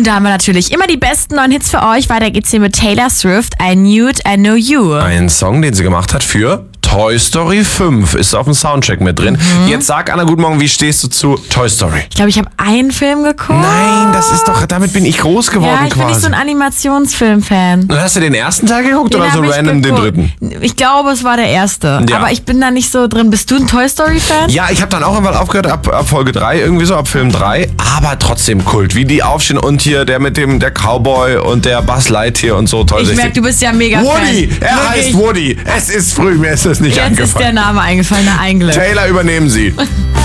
Und da haben wir natürlich immer die besten neuen Hits für euch. Weiter geht's hier mit Taylor Swift, I Knew It, I Know You. Ein Song, den sie gemacht hat für Toy Story 5 ist auf dem Soundtrack mit drin. Jetzt sag Anna, guten Morgen, wie stehst du zu Toy Story? Ich glaube, ich habe einen Film geguckt. Nein, das ist doch, damit bin ich groß geworden Ja, ich bin nicht so ein Animationsfilm-Fan. Und hast du den ersten Teil geguckt Den oder so hab ich random den geguckt. dritten? Ich glaube, es war der erste. Ja. Aber ich bin da nicht so drin. Bist du ein Toy Story-Fan? Ja, ich habe dann auch irgendwann aufgehört ab Folge 3, irgendwie so ab Film 3, aber trotzdem Kult, wie die aufstehen und hier der mit der Cowboy und der Buzz Lightyear und so toll. Ich merke, du bist ja mega Woody, Fan. er heißt Woody. Es ist früh, mir ist das nicht Jetzt ist der angefallen. Name eingefallen, na eigentlich. Taylor, übernehmen Sie.